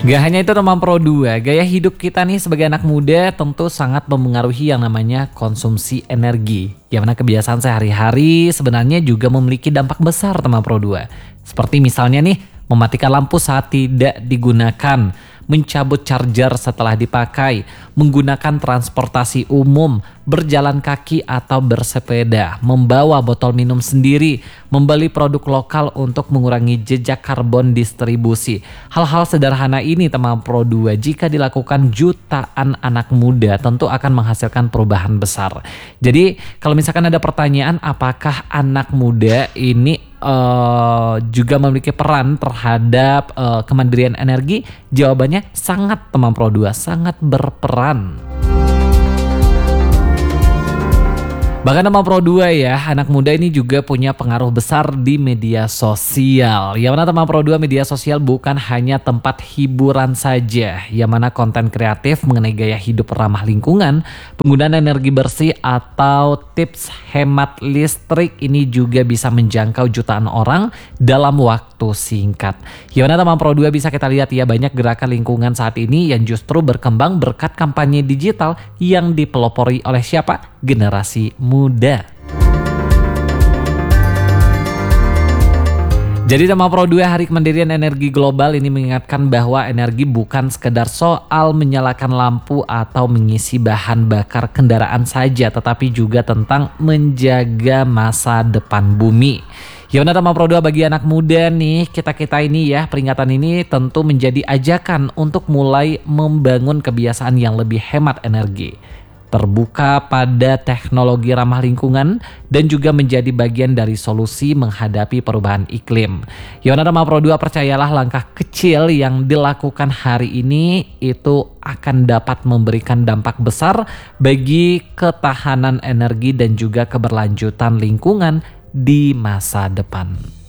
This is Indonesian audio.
Gak hanya itu teman Pro 2, gaya hidup kita nih sebagai anak muda tentu sangat memengaruhi yang namanya konsumsi energi. Yang mana kebiasaan sehari-hari sebenarnya juga memiliki dampak besar teman Pro 2. Seperti misalnya nih, mematikan lampu saat tidak digunakan, mencabut charger setelah dipakai, menggunakan transportasi umum, berjalan kaki atau bersepeda, membawa botol minum sendiri, membeli produk lokal untuk mengurangi jejak karbon distribusi. Hal-hal sederhana ini teman Pro 2 jika dilakukan jutaan anak muda tentu akan menghasilkan perubahan besar. Jadi kalau misalkan ada pertanyaan apakah anak muda ini juga memiliki peran terhadap kemandirian energi, jawabannya sangat teman Pro 2, sangat berperan. Bahkan teman Pro 2 ya, anak muda ini juga punya pengaruh besar di media sosial. Yang mana teman Pro 2 media sosial bukan hanya tempat hiburan saja. Yang mana konten kreatif mengenai gaya hidup ramah lingkungan, penggunaan energi bersih atau tips hemat listrik ini juga bisa menjangkau jutaan orang dalam waktu singkat. Yang mana teman Pro 2 bisa kita lihat ya, banyak gerakan lingkungan saat ini yang justru berkembang berkat kampanye digital yang dipelopori oleh siapa? Generasi muda. Jadi teman Pro 2, Hari Kemandirian Energi Global ini mengingatkan bahwa energi bukan sekedar soal menyalakan lampu atau mengisi bahan bakar kendaraan saja, tetapi juga tentang menjaga masa depan bumi. Ya benar teman Pro 2, bagi anak muda nih, kita ini ya, peringatan ini tentu menjadi ajakan untuk mulai membangun kebiasaan yang lebih hemat energi, terbuka pada teknologi ramah lingkungan, dan juga menjadi bagian dari solusi menghadapi perubahan iklim. Yona teman Pro 2, percayalah langkah kecil yang dilakukan hari ini itu akan dapat memberikan dampak besar bagi ketahanan energi dan juga keberlanjutan lingkungan di masa depan.